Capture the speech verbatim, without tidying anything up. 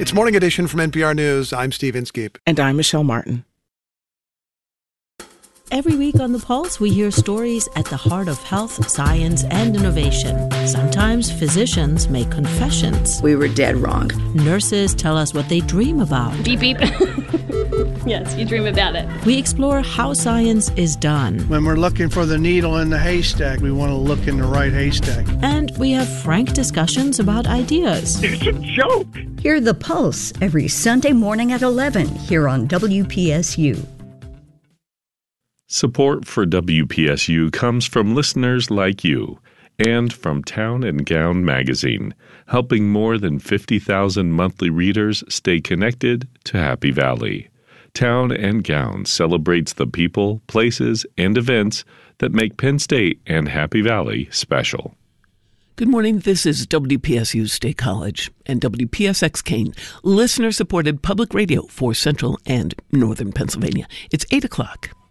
It's Morning Edition from N P R News. I'm Steve Inskeep. And I'm Michelle Martin. Every week on The Pulse, we hear stories at the heart of health, science, and innovation. Sometimes physicians make confessions. We were dead wrong. Nurses tell us what they dream about. Beep, beep. Yes, you dream about it. We explore how science is done. When we're looking for the needle in the haystack, we want to look in the right haystack. And we have frank discussions about ideas. It's a joke. Hear The Pulse every Sunday morning at eleven here on W P S U. Support for W P S U comes from listeners like you and from Town and Gown magazine, helping more than fifty thousand monthly readers stay connected to Happy Valley. Town and Gown celebrates the people, places, and events that make Penn State and Happy Valley special. Good morning. This is W P S U State College and W P S X Kane, listener-supported public radio for Central and Northern Pennsylvania. It's eight o'clock.